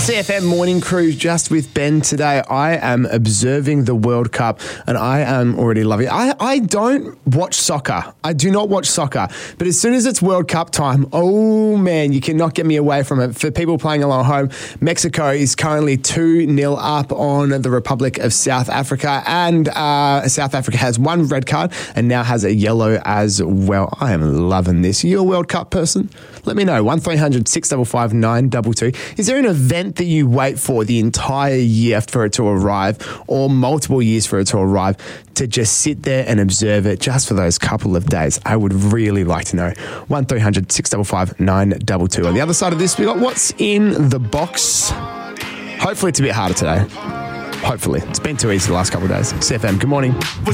CFM Morning Crew, just with Ben today. I am observing the World Cup and I am already loving it. I don't watch soccer. I do not watch soccer. But as soon as it's World Cup time, oh man, you cannot get me away from it. For people playing along home, Mexico is currently 2-0 up on the Republic of South Africa. And South Africa has one red card and now has a yellow as well. I am loving this. Are you a World Cup person? Let me know. 1300 655 922. Is there an event that you wait for the entire year for it to arrive, or multiple years for it to arrive, to just sit there and observe it just for those couple of days? I would really like to know. 1300 655 922. On the other side of this, we got what's in the box. Hopefully it's a bit harder today. Hopefully. It's been too easy the last couple of days. CFM, good morning.